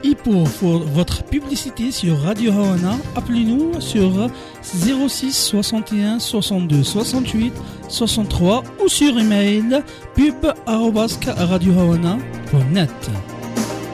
Et pour votre publicité sur Radio Hawana, appelez-nous sur 06 61 62 68 63 ou sur email pub@radiohawana.net.